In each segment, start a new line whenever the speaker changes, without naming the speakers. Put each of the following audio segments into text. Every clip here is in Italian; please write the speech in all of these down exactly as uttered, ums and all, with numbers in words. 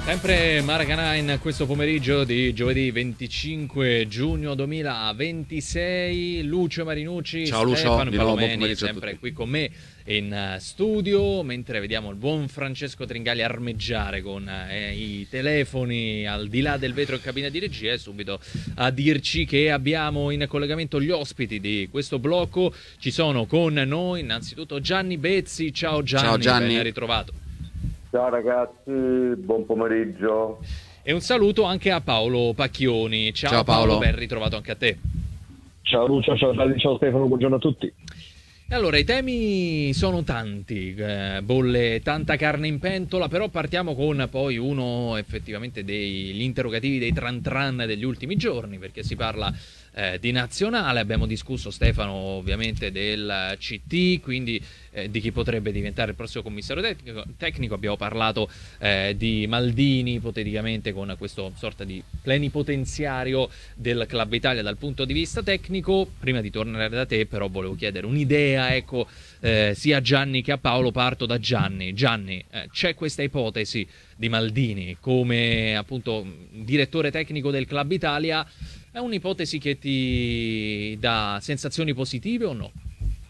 Sempre Maracanã in questo pomeriggio di giovedì venticinque giugno duemilaventisei. Lucio Marinucci,
ciao Lucio,
Stefano
di nuovo, buon
Palomeni
pomeriggio a
sempre
tutti.
qui con me in studio, mentre vediamo il buon Francesco Tringali armeggiare con eh, i telefoni al di là del vetro in cabina di regia, e subito a dirci che abbiamo in collegamento gli ospiti di questo blocco. Ci sono con noi innanzitutto Gianni Bezzi. Ciao Gianni,
Ciao Gianni.
ben ritrovato.
Ciao ragazzi, buon pomeriggio.
E un saluto anche a Paolo Pacchioni. Ciao,
Ciao Paolo.
Paolo, ben ritrovato anche a te.
Ciao Lucio, ciao Gianni, ciao Stefano, buongiorno a tutti.
E allora, i temi sono tanti, eh, bolle tanta carne in pentola, però partiamo con poi uno effettivamente degli interrogativi, dei tran tran degli ultimi giorni, perché si parla eh, di nazionale. Abbiamo discusso, Stefano, ovviamente del C T, quindi eh, di chi potrebbe diventare il prossimo commissario tecnico. tecnico. Abbiamo parlato eh, di Maldini, ipoteticamente, con questo sorta di plenipotenziario del Club Italia dal punto di vista tecnico. Prima di tornare da te, però, volevo chiedere un'idea, ecco, eh, sia a Gianni che a Paolo. Parto da Gianni. Gianni, eh, c'è questa ipotesi di Maldini come appunto direttore tecnico del Club Italia? È un'ipotesi che ti dà sensazioni positive o no?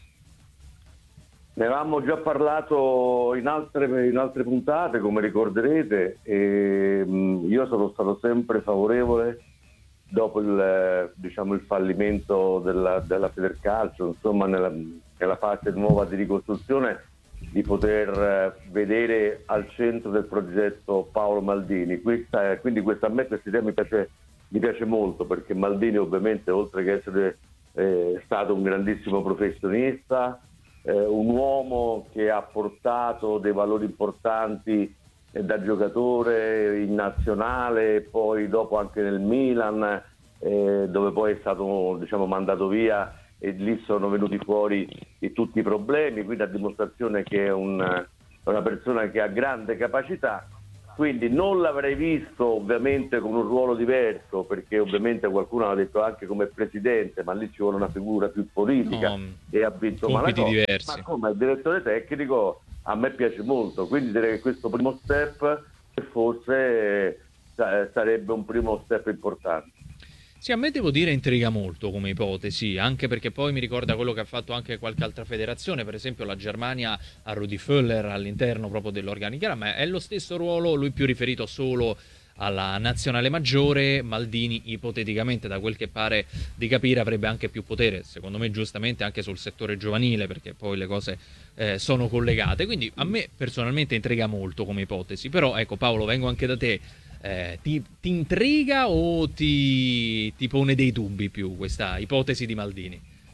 Ne avevamo già parlato in altre, in altre puntate, come ricorderete, e mh, io sono stato sempre favorevole dopo il, diciamo, il fallimento della, della Federcalcio, insomma nella, nella fase nuova di ricostruzione, di poter vedere al centro del progetto Paolo Maldini. Questa, quindi questa, a me questa idea mi piace, mi piace molto, perché Maldini ovviamente, oltre che essere eh, stato un grandissimo professionista, eh, un uomo che ha portato dei valori importanti eh, da giocatore in nazionale, poi dopo anche nel Milan, eh, dove poi è stato, diciamo, mandato via, e lì sono venuti fuori i, tutti i problemi, quindi a dimostrazione che è un, una persona che ha grande capacità. Quindi non l'avrei visto ovviamente con un ruolo diverso, perché ovviamente qualcuno ha detto anche come presidente, ma lì ci vuole una figura più politica,
No,
e ha vinto
compiti
Malaco.
diversi.
Ma come direttore tecnico a me piace molto, quindi direi che questo primo step forse eh, sarebbe un primo step importante.
Sì, a me, devo dire, intriga molto come ipotesi, anche perché poi mi ricorda quello che ha fatto anche qualche altra federazione, per esempio la Germania a Rudi Völler all'interno proprio dell'organigramma. È lo stesso ruolo, lui più riferito solo alla nazionale maggiore. Maldini ipoteticamente, da quel che pare di capire, avrebbe anche più potere, secondo me giustamente, anche sul settore giovanile, perché poi le cose eh, sono collegate. Quindi a me personalmente intriga molto come ipotesi. Però ecco, Paolo, vengo anche da te. Eh, ti, ti intriga o ti, ti pone dei dubbi più questa ipotesi di Maldini?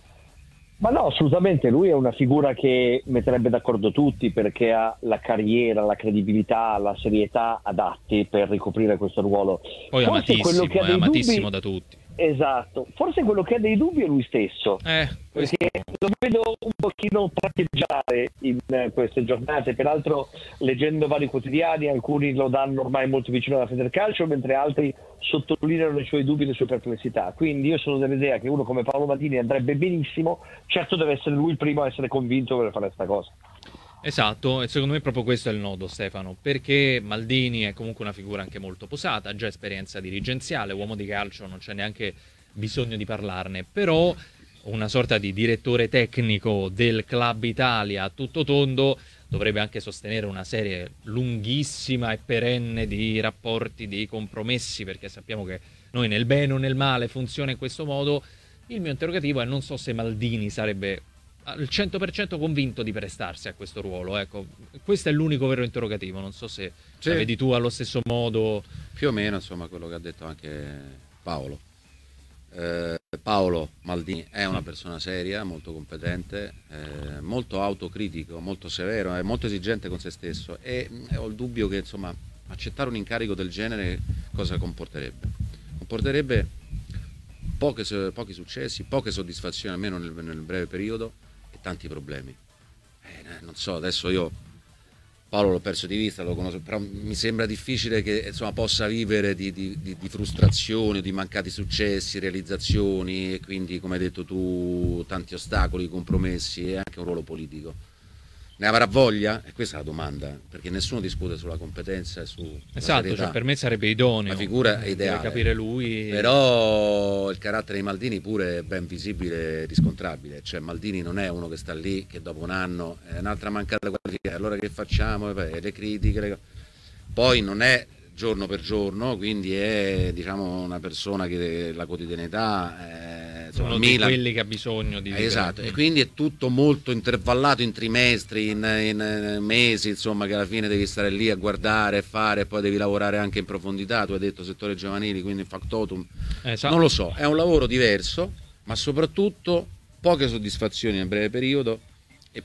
Ma no, assolutamente, lui è una figura che metterebbe d'accordo tutti, perché ha la carriera, la credibilità, la serietà adatti per ricoprire questo ruolo.
Poi
Forse
amatissimo,
quello che ha
è
dei
amatissimo
dubbi,
da tutti.
esatto, forse quello che ha dei dubbi è lui stesso,
Eh, questo...
perché lo vedo un pochino tratteggiare in eh, queste giornate. Peraltro, leggendo vari quotidiani, alcuni lo danno ormai molto vicino alla Federcalcio, mentre altri sottolineano i suoi dubbi e le sue perplessità. Quindi io sono dell'idea che uno come Paolo Maldini andrebbe benissimo, certo deve essere lui il primo a essere convinto per fare questa cosa.
Esatto, e secondo me proprio questo è il nodo, Stefano, perché Maldini è comunque una figura anche molto posata, ha già esperienza dirigenziale, uomo di calcio, non c'è neanche bisogno di parlarne, però una sorta di direttore tecnico del Club Italia a tutto tondo dovrebbe anche sostenere una serie lunghissima e perenne di rapporti, di compromessi, perché sappiamo che noi nel bene o nel male funziona in questo modo. Il mio interrogativo è: non so se Maldini sarebbe al cento per cento convinto di prestarsi a questo ruolo, ecco, questo è l'unico vero interrogativo. Non so se
Sì.
la vedi tu allo stesso modo.
Più o meno, insomma, quello che ha detto anche Paolo. Eh, Paolo Maldini è una persona seria, molto competente, eh, molto autocritico, molto severo, è molto esigente con se stesso, e eh, ho il dubbio che, insomma, accettare un incarico del genere cosa comporterebbe? Comporterebbe poche, pochi successi, poche soddisfazioni, almeno nel, nel breve periodo, e tanti problemi. Eh, non so, adesso io Paolo l'ho perso di vista, lo conosco, però mi sembra difficile che, insomma, possa vivere di, di, di, di frustrazioni, di mancati successi, realizzazioni, e quindi, come hai detto tu, tanti ostacoli, compromessi, e anche un ruolo politico. Ne avrà voglia? E questa è la domanda, perché nessuno discute sulla competenza e su
esatto, cioè per me sarebbe idoneo.
La figura è
deve
ideale.
capire lui.
Però il carattere di Maldini pure è ben visibile e riscontrabile. Cioè Maldini non è uno che sta lì, che dopo un anno è un'altra mancata qualifica, allora che facciamo? Le critiche, le... Poi non è giorno per giorno, quindi è diciamo una persona che la quotidianità eh, insomma,
uno di
Milan,
quelli che ha bisogno di
eh, esatto, e quindi è tutto molto intervallato in trimestri, in, in mesi, insomma, che alla fine devi stare lì a guardare e fare, e poi devi lavorare anche in profondità. Tu hai detto settore giovanili, quindi factotum,
esatto.
Non lo so, è un lavoro diverso, ma soprattutto poche soddisfazioni nel breve periodo e,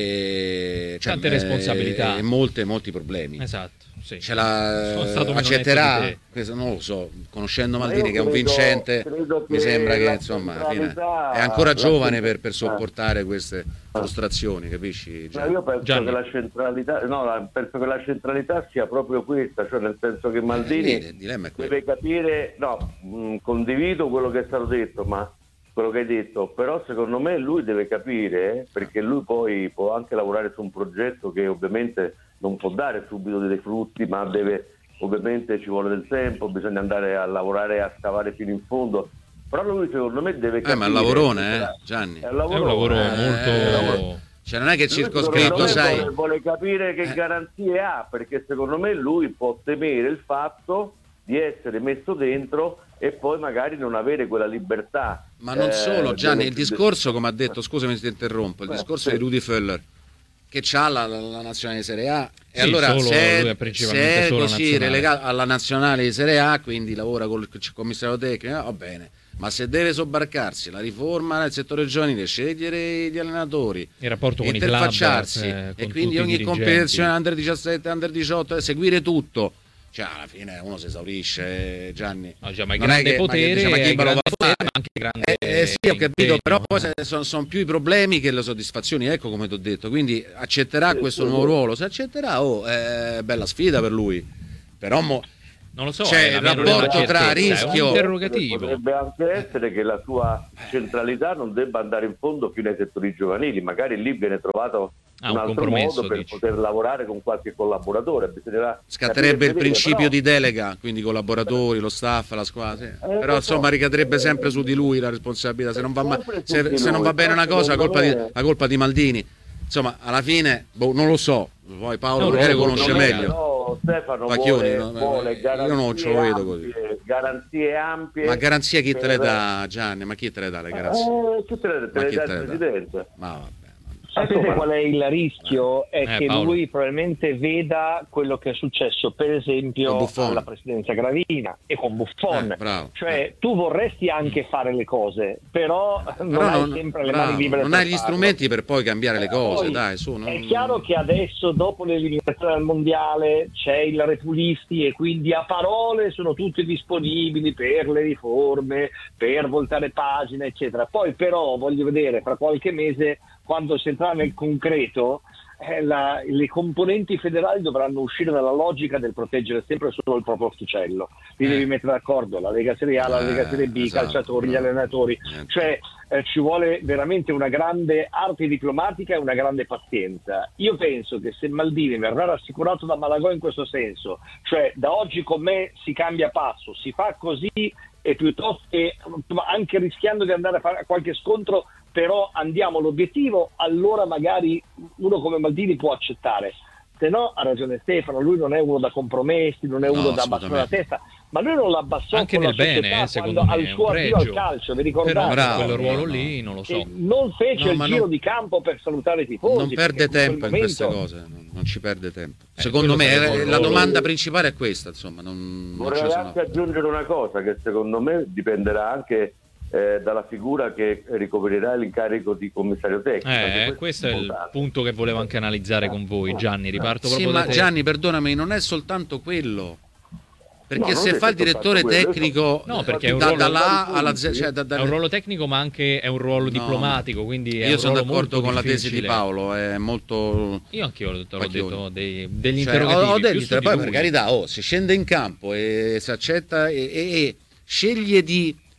e cioè,
tante responsabilità
e, e molte, molti problemi.
Esatto. Sì.
Ce la accetterà? Questo non lo so, conoscendo Maldini che è un
credo,
vincente, mi sembra che insomma fine, è ancora giovane per, per sopportare queste frustrazioni, capisci?
No, io penso
Gianni.
che la centralità no, penso che la centralità sia proprio questa, cioè nel senso che Maldini
eh, il dilemma è
deve capire, no, mh, condivido quello che è stato detto, ma quello che hai detto, però secondo me lui deve capire, perché lui poi può anche lavorare su un progetto che ovviamente non può dare subito dei frutti, ma deve, ovviamente ci vuole del tempo, bisogna andare a lavorare, a scavare fino in fondo, però lui secondo me deve capire.
Eh, ma è un lavorone, eh, Gianni.
È un lavoro,
è un lavoro
eh,
molto...
è un lavoro.
Cioè non è che
Lui
circoscritto, sai...
Vuole, vuole capire che
eh.
garanzie ha, perché secondo me lui può temere il fatto di essere messo dentro e poi magari non avere quella libertà.
Ma non
eh,
solo, Gianni,
delle...
il discorso, come ha detto, scusami se ti interrompo, il
Eh,
discorso
sì.
di Rudi Völler, che ha la, la, la nazionale di Serie A, e
Sì,
allora
solo,
se è,
lui è principalmente
se è
solo
così
nazionale.
relegato alla nazionale di Serie A, quindi lavora col commissario tecnico, va bene, ma se deve sobbarcarsi la riforma nel settore giovanile, scegliere gli allenatori,
il rapporto con i club,
interfacciarsi,
eh,
e
con
quindi
tutti i
ogni
dirigenti.
competizione under diciassette, under diciotto, seguire tutto, cioè alla fine uno si esaurisce, Gianni.
No, cioè, ma è
Non è
grande
che- ma che
potere,
dice, ma chi
è
me lo
grande
fa
potere,
fare?
ma anche grande
Eh, eh, sì, ho capito,
impegno,
però poi
eh.
sono, sono più i problemi che le soddisfazioni, ecco come ti ho detto, quindi accetterà
Sì,
questo
sì,
nuovo
sì.
ruolo, se accetterà, oh, è bella sfida per lui, però mo,
Non lo so,
c'è
eh, la
il
mia non è una
rapporto tra
certezza, è un
rischio-
interrogativo.
Potrebbe anche essere che la sua centralità non debba andare in fondo fino ai settori giovanili, magari lì viene trovato
Ah,
un
un
altro
compromesso,
modo per
dici.
poter lavorare con qualche collaboratore. Bisognerà
scatterebbe
capire
il
e vedere,
principio
però-
di delega, quindi collaboratori, lo staff, la squadra, sì.
Eh,
Però
lo
insomma
so.
ricadrebbe sempre su di lui la responsabilità, se non va, ma-
Sempre su
se,
di
se non
lui,
va bene una
però
cosa la colpa, di,
secondo me-
la colpa di Maldini, insomma alla fine boh, non lo so, poi Paolo
No,
magari
secondo
conosce
me
meglio.
No, Stefano
Pacchioni,
vuole,
no,
vuole
io
garanzie
non ce lo vedo così.
ampie, garanzie ampie.
Ma garanzia chi te le
per-
dà, Gianni? Ma chi te le dà le garanzie?
Eh, chi te le, te
Ma
le
chi
dà
te
il
le dà?
Presidente?
Ma vabbè.
Sapete qual è il rischio? È
Eh,
che
Paolo.
lui probabilmente veda quello che è successo per
Con
esempio
Buffon.
alla presidenza Gravina e con Buffon.
Eh, bravo.
Cioè tu vorresti anche fare le cose, però non
Però
hai
non,
sempre le
bravo,
mani libere
non
per
hai gli
farlo.
strumenti per poi cambiare le cose,
Poi,
dai, su. Non...
È chiaro che adesso, dopo l'eliminazione dal mondiale, c'è il Repulisti e quindi a parole sono tutti disponibili per le riforme, per voltare pagina, eccetera. Poi però voglio vedere fra qualche mese, quando si entrerà nel concreto, eh, la- le componenti federali dovranno uscire dalla logica del proteggere sempre solo il proprio orticello. Li
Eh.
devi mettere d'accordo la Lega Serie A, la
Eh,
Lega Serie B, i
esatto,
calciatori, gli
bravo.
allenatori.
Niente.
Cioè eh, ci vuole veramente una grande arte diplomatica e una grande pazienza. Io penso che se Maldini verrà rassicurato da Malagò in questo senso, cioè da oggi con me si cambia passo, si fa così, e piuttosto che anche rischiando di andare a fare qualche scontro, però andiamo all'obiettivo, allora magari uno come Maldini può accettare. Se no, ha ragione Stefano, lui non è uno da compromessi, non è
No,
uno da abbassare la
assolutamente.
testa, ma lui non l'abbassò
Anche
con
nel
la
bene,
società
eh, secondo
quando-
me,
al
è
suo
un
addio al
pregio.
calcio, vi
Però
ricordate?
Bravo,
quel ruolo
no,
lì non lo so.
Che non fece
No,
il
ma
giro
non-
di campo per salutare i tifosi.
Non perde
perché in quel
tempo in queste
momento-
cose, non, non ci perde tempo.
Eh,
Secondo
quello
me
sarebbe
eh,
un
la
ruolo-
domanda principale è questa, insomma, non, non ce
Vorrei
ne sono.
anche aggiungere una cosa che secondo me dipenderà anche eh, dalla figura che ricoprirà l'incarico di commissario tecnico.
Eh,
perché
questo è il
importante.
punto che volevo anche analizzare con voi, Gianni. Riparto
Sì,
proprio
ma
da te.
Gianni, perdonami, non è soltanto quello. Perché
No, non
se
è
fa il
soltanto
direttore
quello,
tecnico
No, perché è un
da,
ruolo-
dalla A alla Z, cioè da- da-
È un ruolo tecnico, ma anche è un ruolo
No,
diplomatico. Quindi è
io
un
sono
ruolo
d'accordo
molto
con la tesi di
difficile.
Paolo, è molto.
Io anch'io te l'ho
Pacchioni.
detto dei- degli
Cioè,
interrogativi.
ho, ho
più
detto,
su di
poi
lui.
per carità, oh, si scende in campo e si accetta e, e- e sceglie di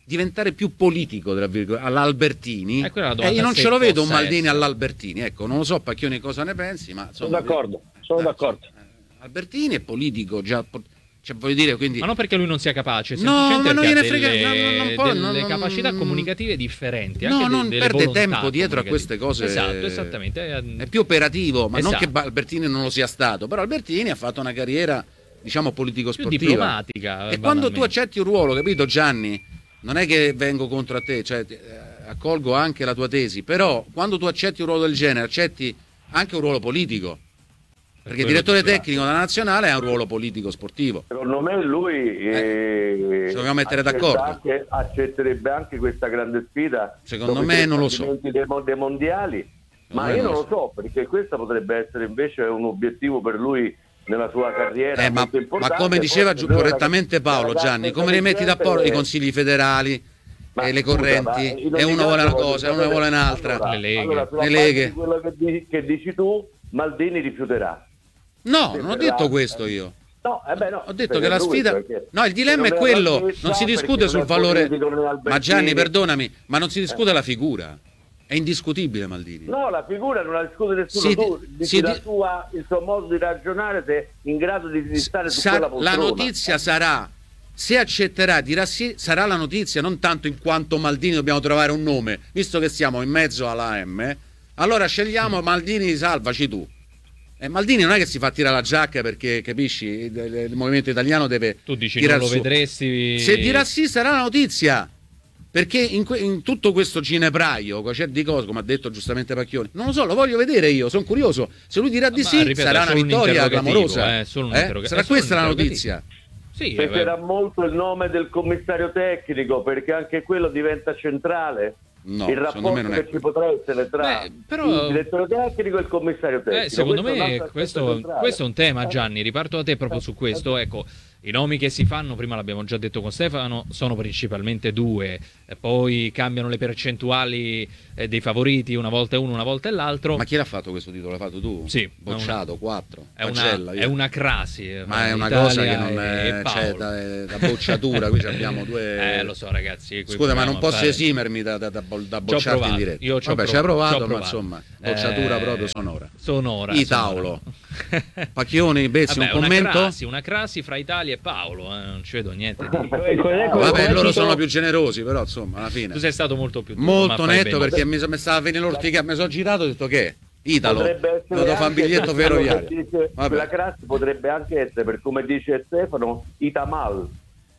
diventare più politico, tra virgolette, all'Albertini,
Eh, quella è la
e
domanda,
io non
se
ce lo vedo un
possa
Maldini
essere.
all'Albertini, ecco, non lo so Pacchioni cosa ne pensi, ma
Sono
insomma,
d'accordo, sono
eh,
d'accordo.
insomma, eh, Albertini è politico, già, cioè, voglio dire, quindi
Ma non perché lui non sia capace,
No,
semplicemente
ma non
perché ha
gliene frega-
delle,
non- non può-
delle
non-
capacità comunicative differenti.
No,
anche de-
non
delle
perde
volontà
tempo dietro a
comunicative.
queste cose.
Esatto, esattamente.
È più operativo, ma non
Esatto.
che Ba- Albertini non lo sia stato, però Albertini ha fatto una carriera, diciamo,
più
politico-sportiva.
diplomatica.
E quando tu
banalmente.
accetti un ruolo, capito Gianni? Non è che vengo contro a te, cioè eh, accolgo anche la tua tesi, però quando tu accetti un ruolo del genere, accetti anche un ruolo politico. Perché il
quello
direttore
dicevo.
tecnico della nazionale è un ruolo politico-sportivo.
Secondo me lui eh,
ci dobbiamo mettere
accetta
d'accordo.
anche- accetterebbe anche questa grande sfida.
Secondo
dopo i
me
tre
non lo so.
fallimenti Dei, mon- dei mondiali, ma
me
io
non
non
lo
lo so, perché questo potrebbe essere invece un obiettivo per lui nella sua carriera.
Eh, ma,
molto
ma
importante.
come diceva
Forse
giù-
lui è una-
correttamente Paolo
una
Gianni,
ragazza
come li metti
intelligente
d'accordo i
e-
consigli federali
Ma
e le
scusa,
correnti,
ma in
e
ogni
uno vuole una
caso
cosa e uno
voglio
vuole
sapere-
un'altra.
Allora,
Le leghe.
allora, sulla
Le
base
leghe.
di quello che dici, che dici tu, Maldini rifiuterà.
No,
Sì,
non ho
verrà-
detto questo io.
No, eh beh, no,
Ho detto
per
che la
lui,
sfida,
perché
no, il dilemma
se
è
non
quello,
l'altezza,
non si
perché
discute
non
sul
è
valore.
politico, non è Albertini.
Ma Gianni, perdonami, ma non si discute la figura. È indiscutibile Maldini.
No, la figura non la discute nessuno.
Si-
tu dici
si
la
di-
tua, il suo modo di ragionare, se è in grado di, di stare su
Sa-
quella
la
poltrona.
notizia sarà, se accetterà, dirà sì, sarà la notizia, non tanto in quanto Maldini dobbiamo trovare un nome, visto che siamo in mezzo alla M, allora scegliamo Maldini, salvaci tu. E Maldini non è che si fa tirare la giacca perché, capisci, il, il movimento italiano deve
Tu dici
tirar
non lo
su.
vedresti.
Se dirà sì sarà la notizia. Perché in, que- in tutto questo ginepraio, di cose, come ha detto giustamente Pacchioni, non lo so, lo voglio vedere io, sono curioso. Se lui dirà di
Ma,
sì,
ripeto,
sarà
è
una
solo un
vittoria
interrogativo,
clamorosa.
eh, solo un
Eh?
interroga-
Sarà
è solo
questa
un
la
interrogativo.
notizia.
Sì,
Peserà
eh,
molto il nome del commissario tecnico, perché anche quello diventa centrale.
No,
il
secondo
rapporto
me non è
che ci potrà essere tra
Beh, però-
il direttore tecnico e il commissario tecnico.
Eh, secondo
Questo è un
me
altro aspetto
questo,
centrale.
questo è un tema,
Eh.
Gianni. Riparto da te proprio su questo. Ecco, i nomi che si fanno, prima l'abbiamo già detto con Stefano, sono principalmente due, eh, poi cambiano le percentuali eh, dei favoriti, una volta uno, una volta l'altro.
Ma chi l'ha fatto questo titolo? L'hai fatto tu?
Sì,
Bocciato, quattro.
È una,
Pagella,
è
io.
una crasi. eh,
Ma è una
Italia
cosa che non
e-
è,
e
c'è
Paolo.
da, da bocciatura, qui abbiamo due...
Eh, lo so, ragazzi. qui
Scusa, ma
proviamo
non
a
posso
fare-
esimermi da, da, da, bo- da
Ci ho
bocciarti
provato,
in diretta.
io ci ho
Vabbè, ci hai
provato,
provato,
ci ho
ma
provato.
insomma, bocciatura
Eh,
proprio sonora.
Sonora.
I
sonora.
tavolo. Pacchioni, Bessi,
Vabbè,
un
una
commento?
crasi, una crasi fra Italia e Paolo, eh, non ci vedo niente di...
Ecco, ecco,
Vabbè,
ecco,
loro
ecco,
sono più generosi, però insomma, alla fine.
Tu sei stato molto più duro, ma
Molto
fai
netto
bene.
perché mi, mi stava venendo l'orticaria, mi sono girato e ho detto che? Italo,
Potrebbe essere
devo fare un
anche
biglietto
per quello
ferroviario.
che dice-
Vabbè.
Quella crasi potrebbe anche essere, per come dice Stefano, Itamal.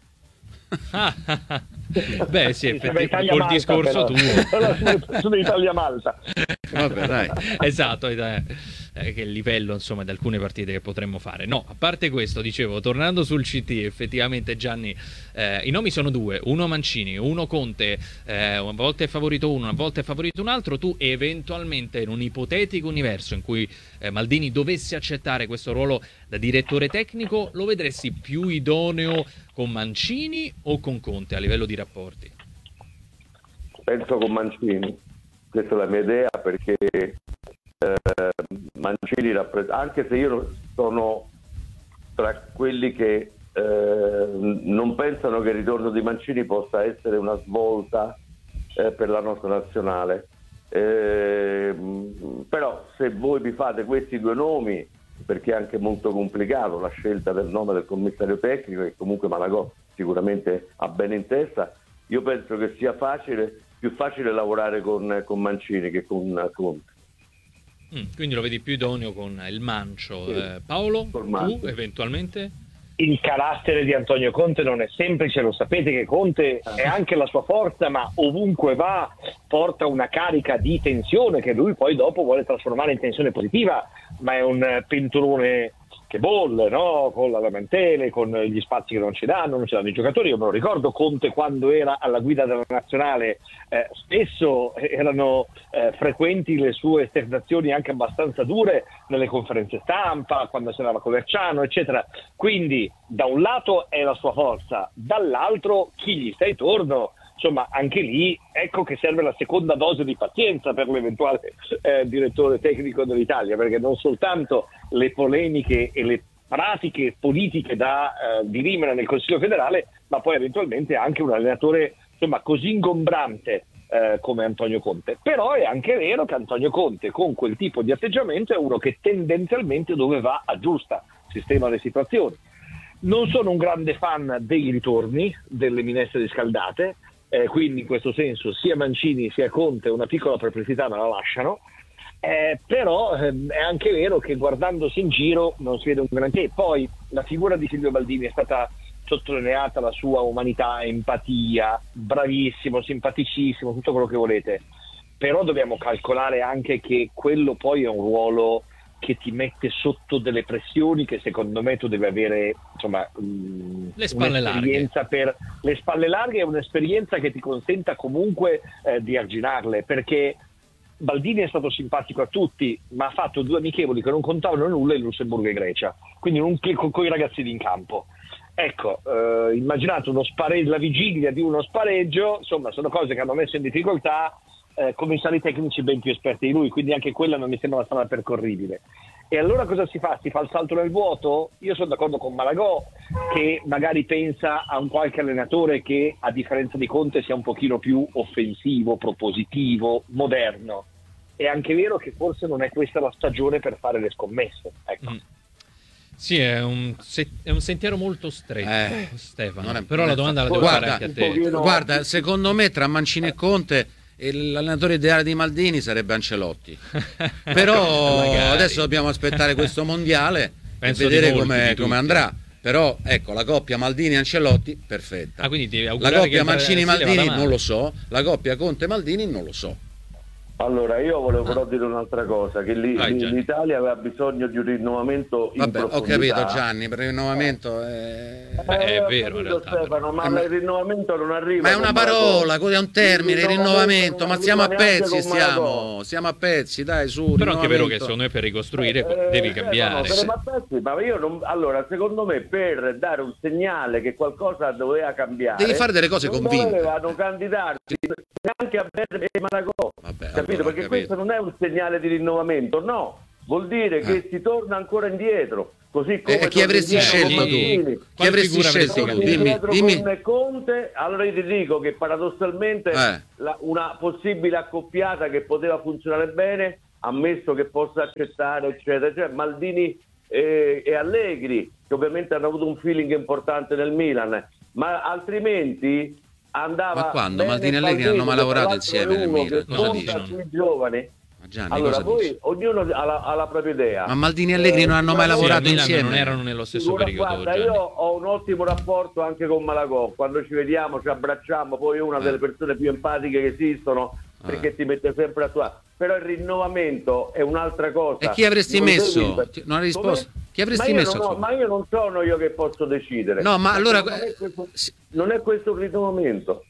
Ah, ah, ah. Beh, sì,
Mi sembra
effettivamente,
Italia
col
Malta,
discorso
però.
tuo.
Sono Italia Malta.
Vabbè, dai.
Esatto, eh, eh, che livello insomma di alcune partite che potremmo fare. No, a parte questo, dicevo, tornando sul C T, effettivamente Gianni, eh, i nomi sono due, uno Mancini, uno Conte, eh, una volta è favorito uno, una volta è favorito un altro. Tu eventualmente in un ipotetico universo in cui eh, Maldini dovesse accettare questo ruolo da direttore tecnico, lo vedresti più idoneo con Mancini o con Conte a livello di rapporti?
Penso con Mancini, questa è la mia idea, perché eh, Mancini rappresenta, anche se io sono tra quelli che eh, non pensano che il ritorno di Mancini possa essere una svolta eh, per la nostra nazionale, eh, però se voi vi fate questi due nomi, perché è anche molto complicato la scelta del nome del commissario tecnico, che comunque Malagò sicuramente ha bene in testa, io penso che sia facile, più facile lavorare con, con Mancini che con Conte.
Mm, quindi lo vedi più idoneo con il Mancio.
Sì.
Eh, Paolo,
Col
tu
Mancio.
eventualmente?
Il carattere di Antonio Conte non è semplice, lo sapete che Conte è anche la sua forza, ma ovunque va porta una carica di tensione che lui poi dopo vuole trasformare in tensione positiva, ma è un pentolone che bolle, no? Con la lamentele, con gli spazi che non ci danno, non ci danno i giocatori. Io me lo ricordo, Conte quando era alla guida della nazionale eh, spesso erano eh, frequenti le sue esternazioni anche abbastanza dure nelle conferenze stampa, quando si andava con Verciano, eccetera. Quindi da un lato è la sua forza, dall'altro chi gli sta intorno, insomma anche lì ecco che serve la seconda dose di pazienza per l'eventuale eh, direttore tecnico dell'Italia, perché non soltanto le polemiche e le pratiche politiche da eh, dirimere nel Consiglio federale, ma poi eventualmente anche un allenatore insomma così ingombrante eh, come Antonio Conte. Però è anche vero che Antonio Conte con quel tipo di atteggiamento è uno che tendenzialmente dove va aggiusta, sistema le situazioni. Non sono un grande fan dei ritorni delle minestre riscaldate, eh, quindi in questo senso sia Mancini sia Conte una piccola perplessità me la lasciano, eh, però eh, è anche vero che guardandosi in giro non si vede un granché. Poi la figura di Silvio Baldini è stata sottolineata, la sua umanità, empatia, bravissimo, simpaticissimo, tutto quello che volete, però dobbiamo calcolare anche che quello poi è un ruolo che ti mette sotto delle pressioni che secondo me tu devi avere, insomma, mh,
le spalle
un'esperienza
larghe.
Per le spalle larghe e un'esperienza che ti consenta comunque eh, di arginarle, perché Baldini è stato simpatico a tutti, ma ha fatto due amichevoli che non contavano nulla in Lussemburgo e Grecia, quindi non con, con i ragazzini in campo. Ecco, eh, immaginate uno spareggio, la vigilia di uno spareggio, insomma sono cose che hanno messo in difficoltà eh, commissari tecnici ben più esperti di lui, quindi anche quella non mi sembra una strada percorribile. E allora cosa si fa? Si fa il salto nel vuoto? Io sono d'accordo con Malagò, che magari pensa a un qualche allenatore che a differenza di Conte sia un pochino più offensivo, propositivo, moderno. È anche vero che forse non è questa la stagione per fare le scommesse, ecco.
Mm. Sì, è un, se- è un sentiero molto stretto,
Eh,
Stefano.
non è-
Però
non
la
è
domanda la
fa-
devo
guarda,
fare anche a te.
pochino-
Guarda, secondo me tra Mancini e Conte l'allenatore ideale di Maldini sarebbe Ancelotti. Però
Magari.
adesso dobbiamo aspettare questo mondiale
Penso
e
di
vedere
molti,
come,
di tutti.
come andrà. Però ecco, la coppia Maldini-Ancelotti perfetta.
Ah, quindi devi
La
augurare
coppia
che il Brasile
Mancini-Maldini
vada male.
non lo so, la coppia Conte-Maldini non lo so.
Allora, io volevo
Ah.
però dire un'altra cosa, che lì,
Vai,
lì-
Gianni.
l'Italia aveva bisogno di un rinnovamento in
Vabbè, ho
profondità.
capito Gianni, per il rinnovamento è...
Beh, è
ho
vero, in
capito,
realtà,
Stefano, ma
Eh, ma-
il rinnovamento non arriva.
Ma è
con
una
Malagò.
parola, è un termine, il rinnovamento,
non
ma siamo a
arriva neanche
pezzi,
con Malagò.
stiamo, siamo a pezzi, dai, su,
Però è anche vero che
rinnovamento.
secondo me per ricostruire
Eh,
devi
eh,
cambiare.
no, no, per- ma pezzi, ma io non, allora, secondo me, per dare un segnale che qualcosa doveva cambiare,
Devi fare delle cose
non
convinte.
dovevano candidarsi neanche a Berre e Malagò.
Vabbè,
Capito?
allora, ho
Perché
capito.
questo non è un segnale di rinnovamento, no, vuol dire che
Eh.
si torna ancora indietro, così come
E- e chi
torna
avresti
indietro
scelto
con
tu?
Mancini.
Chi
Quale
avresti
figura avresti
scelto tu?
Torni
cambiato?
Dimmi,
indietro
dimmi.
con Conte, allora io ti dico che paradossalmente
Eh.
la- una possibile accoppiata che poteva funzionare bene, ammesso che possa accettare, eccetera, cioè Maldini e, e Allegri, che ovviamente hanno avuto un feeling importante nel Milan, ma altrimenti andava.
Ma quando?
bene
Maldini e Allegri
Baldini,
hanno mai
che
lavorato
tra l'altro
insieme
è
nel
uno
Milan,
che
cosa
conta
dici?
sui giovani.
Ma Gianni,
Allora,
cosa
poi
dici?
ognuno ha la, ha la propria idea.
Ma Maldini e Allegri non hanno mai
Eh,
Sì,
lavorato
al Milan
insieme.
non erano nello stesso
Figura-
periodo.
guarda,
Gianni.
io ho un ottimo rapporto anche con Malagò, quando ci vediamo ci abbracciamo, poi è una
Eh.
delle persone più empatiche che esistono, perché
Eh.
ti mette sempre a tua. Però il rinnovamento è un'altra cosa.
E chi avresti
Non
messo?
devi-
Non hai risposto?
Come?
Chi avresti
ma io
messo
non
al
ho-
suo
ma io non sono io che posso decidere.
No, ma allora-
non è questo,
sì.
non è questo un rinnovamento.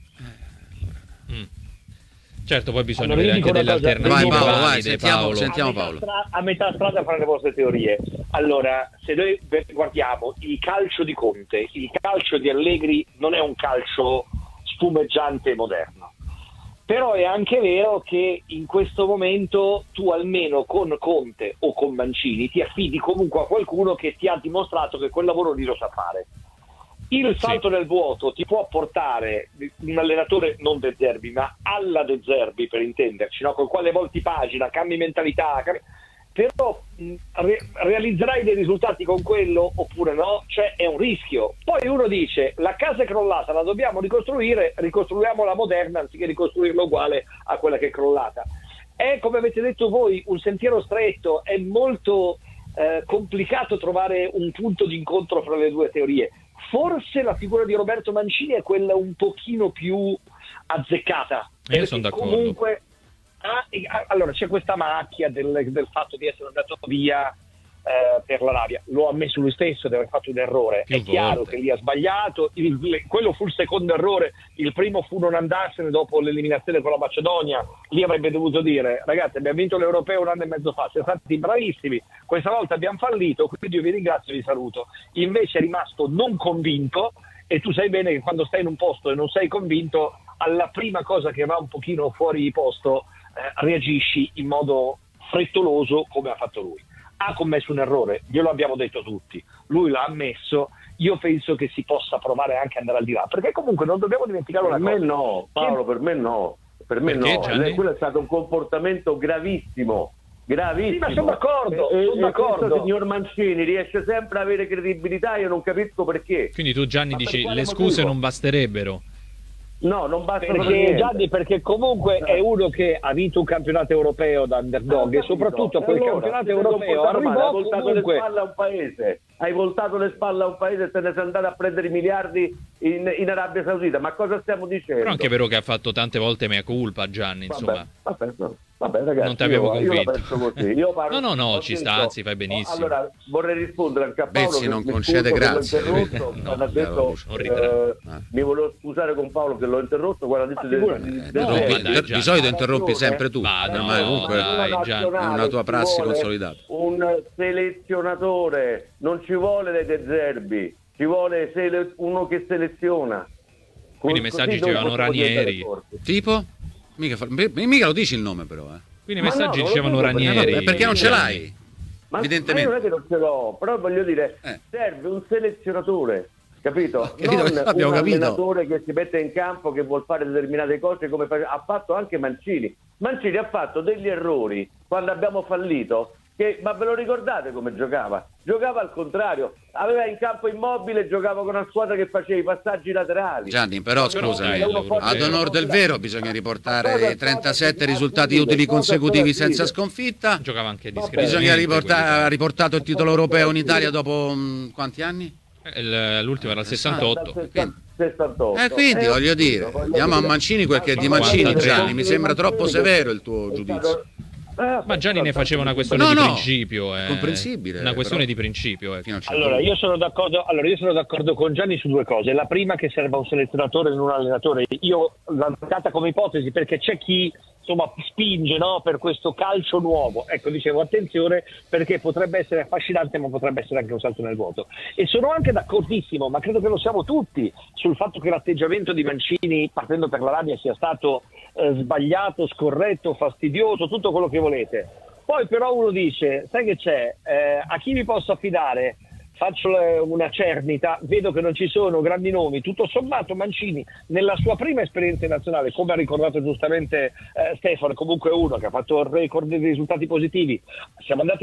Mm. Certo, poi bisogna
Allora, io
vedere anche
dico una
delle
cosa,
Vai,
alternative
Paolo, vai,
valide,
sentiamo-
Paolo.
sentiamo.
a metà
Paolo.
stra- a metà strada fra le vostre teorie. Allora, se noi guardiamo il calcio di Conte, il calcio di Allegri non è un calcio spumeggiante e moderno. Però è anche vero che in questo momento tu almeno con Conte o con Mancini ti affidi comunque a qualcuno che ti ha dimostrato che quel lavoro lì lo sa fare. Il salto nel vuoto ti può portare un allenatore non De Zerbi, ma alla De Zerbi, per intenderci, no? Col quale volti pagina, cambi mentalità, cambi... però mh, re- realizzerai dei risultati con quello oppure no? Cioè è un rischio. Poi uno dice la casa è crollata, la dobbiamo ricostruire, ricostruiamola moderna anziché ricostruirla uguale a quella che è crollata. È, come avete detto voi, un sentiero stretto, è molto eh, complicato trovare un punto di incontro fra le due teorie. Forse la figura di Roberto Mancini è quella un pochino più azzeccata.
Io sono
perché
d'accordo.
Comunque, ah, ah, allora c'è questa macchia del, del fatto di essere andato via eh, per l'Arabia. Lo ha ammesso lui stesso di aver fatto un errore.
Più
è chiaro
volte.
che lì ha sbagliato. Il- le- quello fu il secondo errore. Il primo fu non andarsene dopo l'eliminazione con la Macedonia. Lì avrebbe dovuto dire: ragazzi, abbiamo vinto l'Europeo un anno e mezzo fa, siamo stati bravissimi, questa volta abbiamo fallito, quindi io vi ringrazio e vi saluto. Invece è rimasto non convinto, e tu sai bene che quando stai in un posto e non sei convinto, alla prima cosa che va un pochino fuori di posto eh, reagisci in modo frettoloso come ha fatto lui. Ha commesso un errore, glielo abbiamo detto tutti, lui l'ha ammesso io penso che si possa provare anche ad andare al di là, perché comunque non dobbiamo dimenticare una
per
cosa.
Me no, Paolo, per me no, per me
Perché,
no,
Gianni?
quello è stato un comportamento gravissimo, gravissimo.
Sì, ma sono d'accordo,
e,
sono
e
d'accordo.
questo signor Mancini riesce sempre a avere credibilità, io non capisco perché.
Quindi tu, Gianni,
Ma per
dici
quale
le scuse
motivo?
non basterebbero.
No, non basta per
Perché
niente.
Gianni, perché comunque è uno che ha vinto un campionato europeo da underdog e soprattutto quel
allora,
campionato
ti sei
europeo
comportato male, hai
arrivò
voltato
comunque.
le spalle a un paese, hai voltato le spalle a un paese e te ne sei andato a prendere i miliardi in, in Arabia Saudita. Ma cosa stiamo dicendo?
Però anche vero che ha fatto tante volte mea culpa, Gianni, insomma.
Vabbè, vabbè, no. Vabbè, ragazzi,
Non ti avevo
io, io la
convinto.
penso così. Io parlo,
No, no, no,
ho
ci
sentito-
sta, anzi, fai benissimo.
Allora, vorrei rispondere anche a Paolo.
Bezzi
che
non
mi
concede
scuso che l'ho
grazie.
interrotto,
No,
quando ha
bravo,
detto,
Lucio.
Non ritratto.
eh,
Ah.
mi volevo scusare con Paolo che l'ho interrotto quando ha detto
Ma
del-
figurati.
del-
No,
del-
Interrompi-
ma dai,
inter-
Gianni.
di solito
Ha
interrompi
ragione.
sempre tu,
Ma no,
ormai comunque
dai,
Una
Gianni.
nazionale
è una tua
ci
prassi
vuole
consolidata.
Un selezionatore, non ci vuole dei De Zerbi, ci vuole sele- uno che seleziona.
Quindi i
Così
messaggi
noi
dicevano
possiamo diventare
Ranieri.
forti.
Tipo? Mica, fa- mica lo dici il nome però, eh.
Quindi i
Ma
messaggi
no, non lo
dicevano
dico perché-
Ranieri.
Eh, perché non ce
Gianni.
l'hai?
Ma,
Evidentemente.
ma io non è che non ce l'ho, però voglio dire,
Eh.
serve un selezionatore, capito?
Ho capito,
Non
abbiamo
un
capito.
allenatore che si mette in campo, che vuol fare determinate cose come fa- ha fatto anche Mancini. Mancini ha fatto degli errori quando abbiamo fallito, che, ma ve lo ricordate come giocava? Giocava al contrario, aveva in campo Immobile, giocava con una squadra che faceva i passaggi laterali.
Gianni, però
Però
scusami,
dai, l'Europeo.
ad onor del vero bisogna
Ma
riportare
cosa
i trentasette
state-
risultati
ah,
utili
cosa
consecutivi
state-
senza sconfitta.
Giocava anche
Vabbè.
discretamente.
Bisogna riportare, ha
quindi.
riportato il titolo europeo in Italia dopo mh, quanti anni?
Eh, il- L'ultimo era il
Dal
sessantotto.
sessanta- sessantotto.
Eh, quindi
Eh,
voglio dire,
voglio
diamo a
dire-
Mancini quel che è di
Ma-
Mancini,
ma-
Gianni, mi sembra troppo
Mancini
severo il tuo
è
giudizio.
stato- Eh,
Ma Gianni ne faceva una questione
No,
di
no,
principio.
è
eh.
comprensibile,
Una questione
però-
di principio. ecco.
Fino a un certo
Allora
punto.
io, sono d'accordo, allora, io sono d'accordo con Gianni su due cose. La prima che serva un selezionatore e non un allenatore. Io l'ho data come ipotesi perché c'è chi insomma spinge, no, per questo calcio nuovo. Ecco, dicevo attenzione perché potrebbe essere affascinante ma potrebbe essere anche un salto nel vuoto. E sono anche d'accordissimo, ma credo che lo siamo tutti, sul fatto che l'atteggiamento di Mancini partendo per l'Arabia sia stato eh, sbagliato, scorretto, fastidioso, tutto quello che volete. Poi però uno dice, sai che c'è, eh, a chi mi posso affidare? Faccio le- una cernita, vedo che non ci sono grandi nomi, tutto sommato Mancini nella sua prima esperienza nazionale, come ha ricordato giustamente eh, Stefano, comunque uno che ha fatto il record di risultati positivi, siamo andati